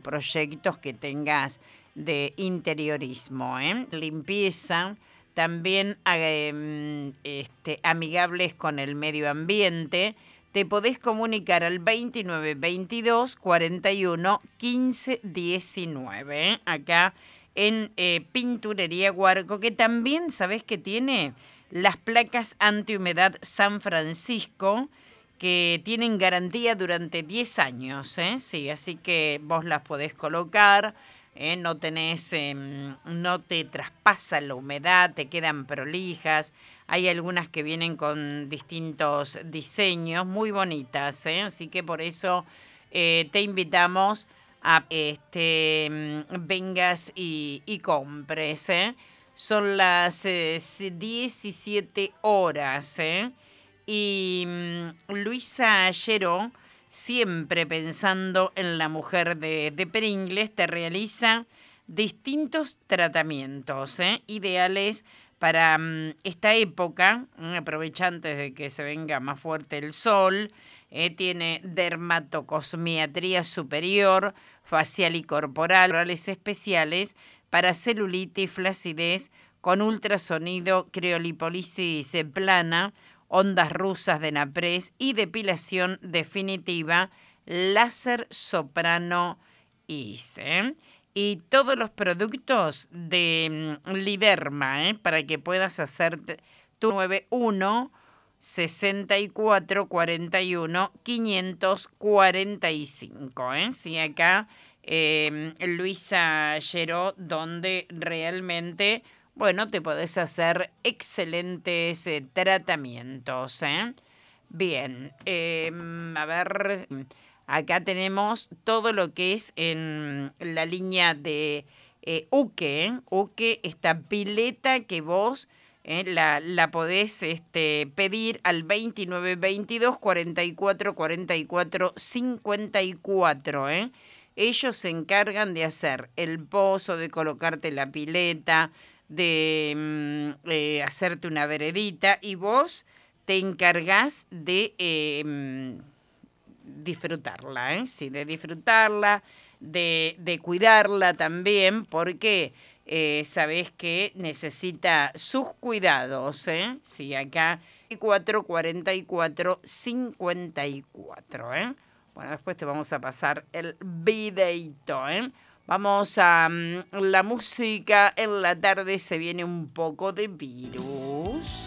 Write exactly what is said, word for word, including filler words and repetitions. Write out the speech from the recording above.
proyectos que tengas de interiorismo, ¿eh? Limpieza, también eh, este, amigables con el medio ambiente. Te podés comunicar al veintinueve veintidós cuarenta y uno quince diecinueve, ¿eh? Acá en eh, Pinturería Guarco, que también, ¿sabés qué tiene? Las placas antihumedad San Francisco, que tienen garantía durante diez años, ¿eh? Sí, así que vos las podés colocar, ¿eh? No tenés, eh, no te traspasa la humedad, te quedan prolijas. Hay algunas que vienen con distintos diseños, muy bonitas, ¿eh? Así que por eso eh, te invitamos a este vengas y, y compres, ¿eh? Son las eh, diecisiete horas, ¿eh? Y mm, Luisa Ayeró, siempre pensando en la mujer de, de Pringles, te realiza distintos tratamientos, ¿eh? Ideales para um, esta época, ¿eh? Aprovecha antes de que se venga más fuerte el sol. Eh, tiene dermatocosmiatría superior, facial y corporal, orales especiales para celulitis, flacidez, con ultrasonido, criolipólisis plana, ondas rusas de Napres y depilación definitiva, láser soprano I S, ¿eh? Y todos los productos de um, Liderma, ¿eh? Para que puedas hacerte tu nueve uno sesenta y cuatro cuarenta y uno quinientos cuarenta y cinco, ¿eh? Sí, acá eh, Luisa Lleró, donde realmente, bueno, te podés hacer excelentes eh, tratamientos, ¿eh? Bien, eh, a ver, acá tenemos todo lo que es en la línea de eh, Uke, ¿eh? Uke, esta pileta que vos eh, la, la podés este, pedir al veintinueve veintidós cuarenta y cuatro cuarenta y cuatro cincuenta y cuatro, ¿eh? Ellos se encargan de hacer el pozo, de colocarte la pileta, de mm, eh, hacerte una veredita, y vos te encargás de eh, disfrutarla, ¿eh? Sí, de disfrutarla, de, de cuidarla también, porque eh, sabés que necesita sus cuidados, ¿eh? Sí, acá cuatro cuarenta y cuatro cincuenta y cuatro, ¿eh? Bueno, después te vamos a pasar el videito, ¿eh? Vamos a um, la música. En la tarde se viene un poco de virus.